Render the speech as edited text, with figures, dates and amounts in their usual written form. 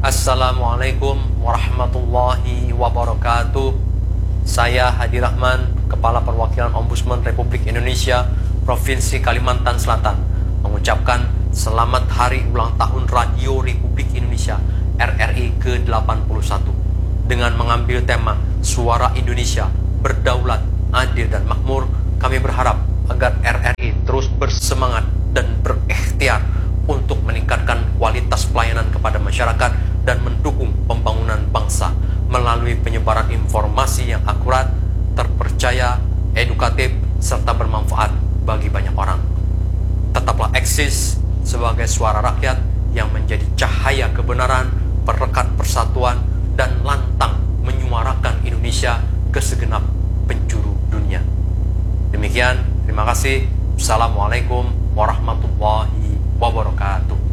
Assalamualaikum warahmatullahi wabarakatuh. Saya Hadi Rahman, Kepala Perwakilan Ombudsman Republik Indonesia Provinsi Kalimantan Selatan, mengucapkan selamat hari ulang tahun Radio Republik Indonesia RRI ke-81 dengan mengambil tema Suara Indonesia Berdaulat, Adil dan Makmur. Kami berharap agar RRI terus bersemangat dan berikhtiar untuk meningkatkan kualitas pelayanan kepada masyarakat dan mendukung pembangunan bangsa melalui penyebaran informasi yang akurat, terpercaya, edukatif, serta bermanfaat bagi banyak orang. Tetaplah eksis sebagai suara rakyat yang menjadi cahaya kebenaran, perekat persatuan, dan lantang menyuarakan Indonesia ke segenap penjuru dunia. Demikian, terima kasih. Assalamualaikum warahmatullahi wabarakatuh.